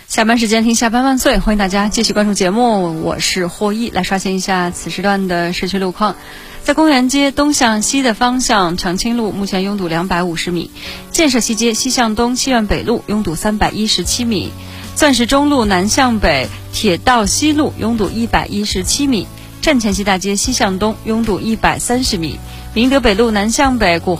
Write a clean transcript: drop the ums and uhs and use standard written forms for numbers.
下班时间听下班万岁，欢迎大家继续关注节目，我是霍毅。来刷新一下此时段的市区路况。在公园街东向西的方向，长青路目前拥堵250米，建设西街西向东西苑北路拥堵317米，钻石中路南向北铁道西路拥堵117米，站前西大街西向东拥堵130米，明德北路南向北古